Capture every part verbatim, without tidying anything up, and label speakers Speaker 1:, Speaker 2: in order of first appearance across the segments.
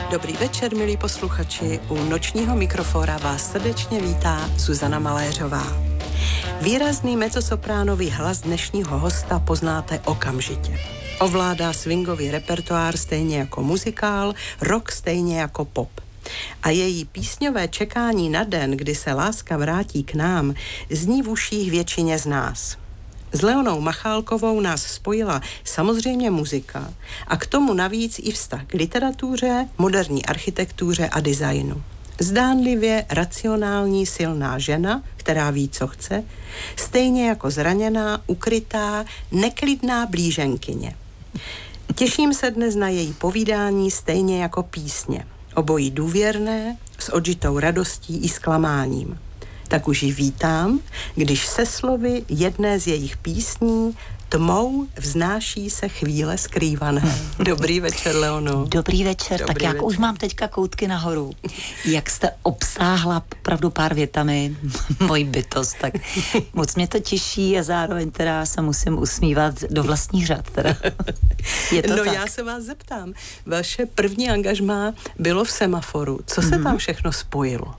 Speaker 1: Dobrý večer, milí posluchači. U nočního mikrofóra vás srdečně vítá Zuzana Maléřová. Výrazný mezzosopránový hlas dnešního hosta poznáte okamžitě. Ovládá swingový repertoár stejně jako muzikál, rock stejně jako pop. A její písňové čekání na den, kdy se láska vrátí k nám, zní v uších většině z nás. S Leonou Machálkovou nás spojila samozřejmě muzika a k tomu navíc i vztah k literatuře, moderní architektuře a designu. Zdánlivě racionální, silná žena, která ví, co chce, stejně jako zraněná, ukrytá, neklidná blíženkyně. Těším se dnes na její povídání stejně jako písně. Obojí důvěrné, s odžitou radostí i zklamáním. Tak už ji vítám, když se slovy jedné z jejich písní Tmou vznáší se chvíle skrývané. Dobrý večer, Leono.
Speaker 2: Dobrý večer,
Speaker 1: Dobrý
Speaker 2: tak jak
Speaker 1: večer.
Speaker 2: už mám teďka koutky nahoru. Jak jste obsáhla opravdu pár větami moji bytost, tak moc mě to těší a zároveň teda se musím usmívat do vlastních řad. Teda. Je to
Speaker 1: no
Speaker 2: tak?
Speaker 1: Já se vás zeptám. Vaše první angažmá bylo v Semaforu. Co se mm-hmm. tam všechno spojilo?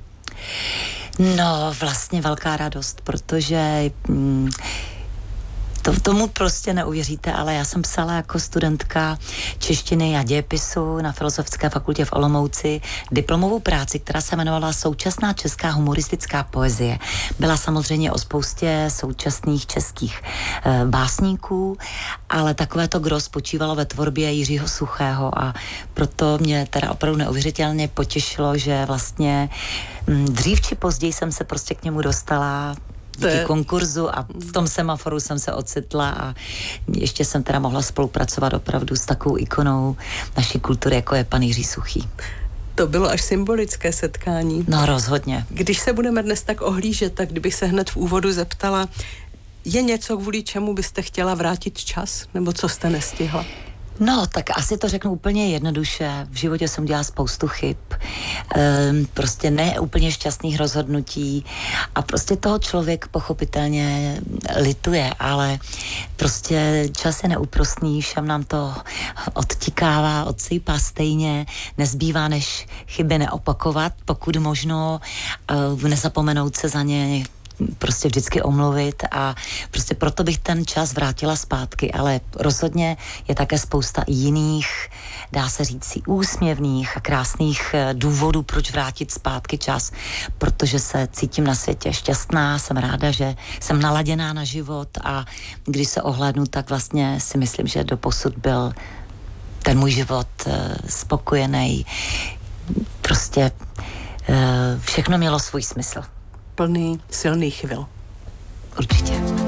Speaker 2: No, vlastně velká radost, protože mm, to, tomu prostě neuvěříte, ale já jsem psala jako studentka češtiny a dějepisu na Filozofické fakultě v Olomouci diplomovou práci, která se jmenovala Současná česká humoristická poezie. Byla samozřejmě o spoustě současných českých e, básníků, ale takové to gros spočívalo ve tvorbě Jiřího Suchého a proto mě teda opravdu neuvěřitelně potěšilo, že vlastně m, dřív či později jsem se prostě k němu dostala díky je... konkurzu a v tom Semaforu jsem se ocitla a ještě jsem teda mohla spolupracovat opravdu s takovou ikonou naší kultury, jako je pan Jiří Suchý.
Speaker 1: To bylo až symbolické setkání.
Speaker 2: No rozhodně.
Speaker 1: Když se budeme dnes tak ohlížet, tak kdybych se hned v úvodu zeptala, je něco, kvůli čemu byste chtěla vrátit čas? Nebo co jste nestihla?
Speaker 2: No, tak asi to řeknu úplně jednoduše. V životě jsem dělala spoustu chyb, ehm, prostě ne úplně šťastných rozhodnutí a prostě toho člověk pochopitelně lituje, ale prostě čas je neúprosný, všem nám to odtikává, odsýpá stejně, nezbývá než chyby neopakovat, pokud možno uh, nezapomenout se za ně prostě vždycky omluvit a prostě proto bych ten čas vrátila zpátky, ale rozhodně je také spousta jiných, dá se říct, úsměvných a krásných důvodů, proč vrátit zpátky čas, protože se cítím na světě šťastná, jsem ráda, že jsem naladěná na život a když se ohlédnu, tak vlastně si myslím, že doposud byl ten můj život spokojený, prostě všechno mělo svůj smysl.
Speaker 1: Plný silných chvil.
Speaker 2: Určitě.